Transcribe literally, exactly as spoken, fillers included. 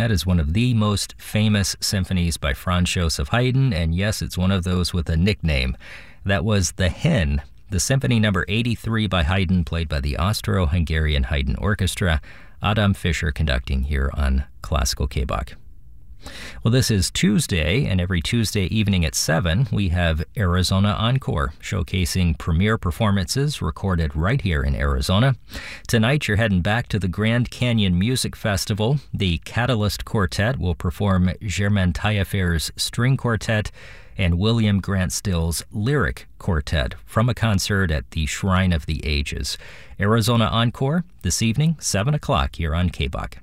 That is one of the most famous symphonies by Franz Joseph Haydn, and yes, it's one of those with a nickname. That was The Hen, the Symphony Number eighty-three by Haydn, played by the Austro-Hungarian Haydn Orchestra. Adam Fischer conducting here on Classical K-Bach. Well, this is Tuesday, and every Tuesday evening at seven, we have Arizona Encore, showcasing premier performances recorded right here in Arizona. Tonight, you're heading back to the Grand Canyon Music Festival. The Catalyst Quartet will perform Germain Taillefer's String Quartet and William Grant Still's Lyric Quartet from a concert at the Shrine of the Ages. Arizona Encore this evening, seven o'clock here on K-Bach.